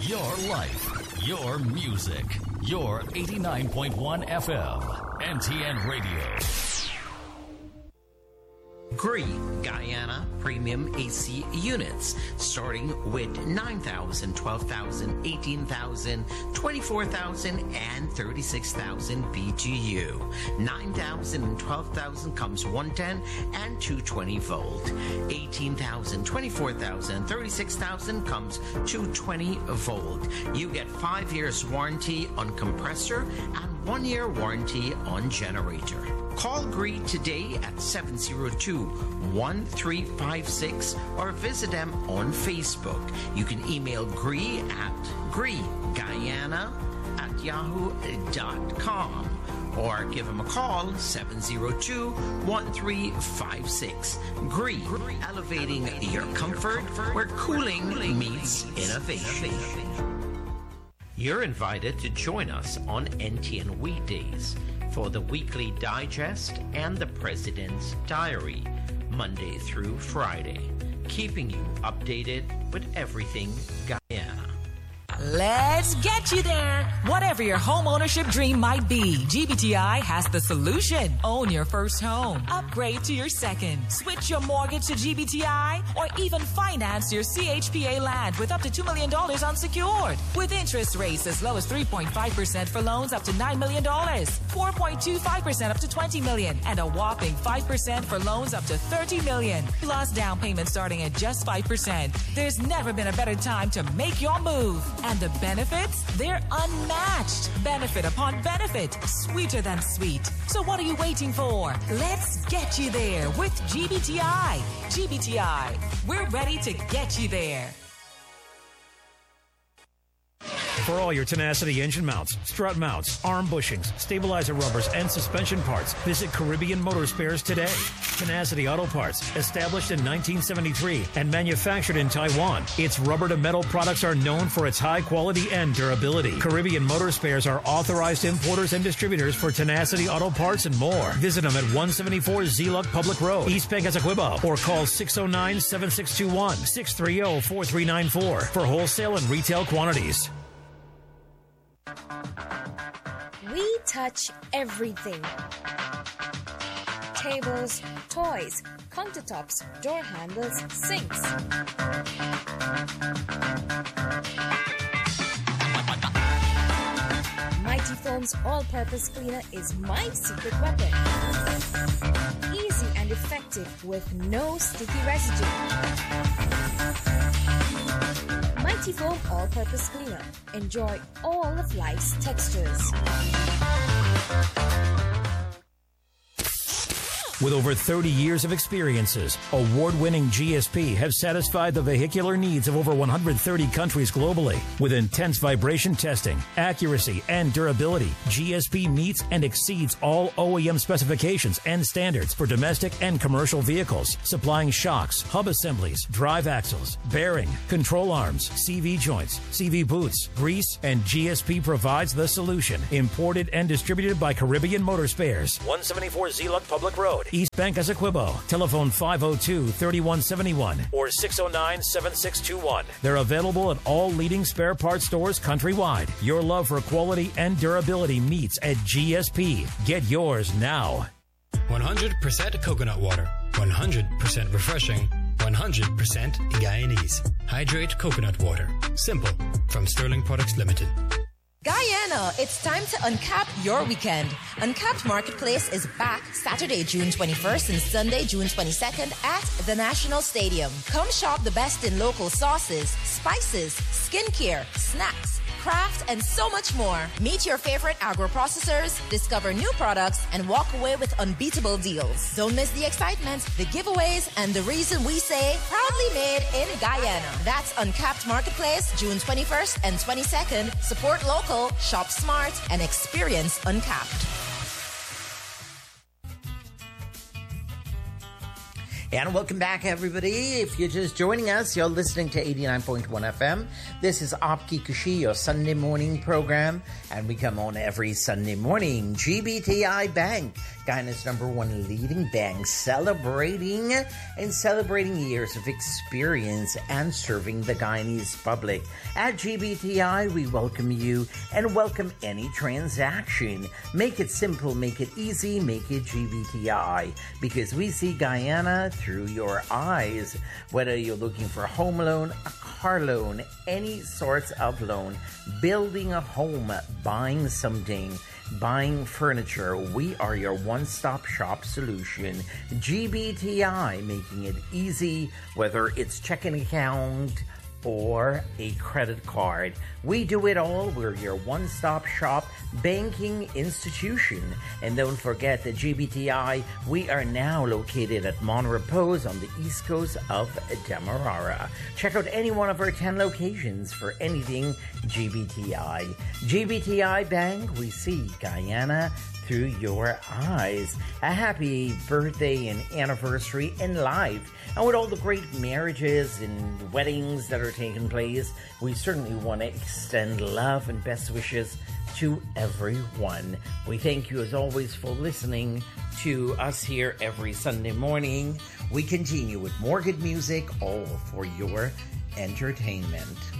Your life, your music, your 89.1 FM, NTN Radio. Gree Guyana Premium AC units starting with 9,000, 12,000, 18,000, 24,000, and 36,000 BTU. 9,000 and 12,000 comes 110 and 220 volt. 18,000, 24,000, 36,000 comes 220 volt. You get 5 years warranty on compressor and 1 year warranty on generator. Call Gree today at 702-1356 or visit them on Facebook. You can email Gree at greeguyana@yahoo.com or give them a call 702-1356. Gree, elevating your comfort where cooling meets innovation. You're invited to join us on NTN Weekdays for the Weekly Digest and the President's Diary, Monday through Friday, keeping you updated with everything Guyana. Let's get you there. Whatever your home ownership dream might be, GBTI has the solution. Own your first home. Upgrade to your second. Switch your mortgage to GBTI or even finance your CHPA land with up to $2 million unsecured. With interest rates as low as 3.5% for loans up to $9 million, 4.25% up to $20 million, and a whopping 5% for loans up to $30 million. Plus down payment starting at just 5%. There's never been a better time to make your move. And the benefits? They're unmatched. Benefit upon benefit. Sweeter than sweet. So what are you waiting for? Let's get you there with GBTI. GBTI. We're ready to get you there. For all your Tenacity engine mounts, strut mounts, arm bushings, stabilizer rubbers, and suspension parts, visit Caribbean Motor Spares today. Tenacity Auto Parts, established in 1973 and manufactured in Taiwan. Its rubber-to-metal products are known for its high quality and durability. Caribbean Motor Spares are authorized importers and distributors for Tenacity Auto Parts and more. Visit them at 174 Zluck Public Road, East Bank, Essequibo, or call 609-7621, 630-4394 for wholesale and retail quantities. We touch everything. Tables, toys, countertops, door handles, sinks. Mighty Foam's all-purpose cleaner is my secret weapon. Easy and effective with no sticky residue. Mighty Foam all-purpose cleaner. Enjoy all of life's textures. With over 30 years of experiences, award-winning GSP have satisfied the vehicular needs of over 130 countries globally. With intense vibration testing, accuracy, and durability, GSP meets and exceeds all OEM specifications and standards for domestic and commercial vehicles, supplying shocks, hub assemblies, drive axles, bearing, control arms, CV joints, CV boots, grease, and GSP provides the solution. Imported and distributed by Caribbean Motor Spares, 174 Zluck Public Road, East Bank, Essequibo. Telephone 502-3171 or 609-7621. They're available at all leading spare parts stores countrywide. Your love for quality and durability meets at GSP. Get yours now. 100% coconut water. 100% refreshing. 100% Guyanese. Hydrate coconut water. Simple. From Sterling Products Limited. Guyana, it's time to uncap your weekend. Uncapped Marketplace is back Saturday, June 21st and Sunday, June 22nd at the National Stadium. Come shop the best in local sauces, spices, skincare, snacks, craft, and so much more. Meet your favorite agro-processors, discover new products, and walk away with unbeatable deals. Don't miss the excitement, the giveaways, and the reason we say proudly made in Guyana. That's Uncapped Marketplace, June 21st and 22nd. Support local, shop smart, and experience Uncapped. And welcome back, everybody. If you're just joining us, you're listening to 89.1 FM. This is Aapki Khushi, your Sunday morning program, and we come on every Sunday morning. GBTI Bank, Guyana's #1 leading bank, celebrating years of experience and serving the Guyanese public. At GBTI, we welcome you and welcome any transaction. Make it simple, make it easy, make it GBTI, because we see Guyana through your eyes. Whether you're looking for a home loan, a car loan, any sorts of loan, building a home, buying something, buying furniture, we are your one-stop shop solution. GBTI, making it easy, whether it's checking account or a credit card. We do it all. We're your one-stop shop banking institution. And don't forget that GBTI, we are now located at Mont Repose on the east coast of Demerara. Check out any one of our 10 locations for anything GBTI. GBTI Bank, we see Guyana through your eyes. A happy birthday and anniversary in life. And with all the great marriages and weddings that are taking place, we certainly want to extend love and best wishes to everyone. We thank you as always for listening to us here every Sunday morning. We continue with more good music, all for your entertainment.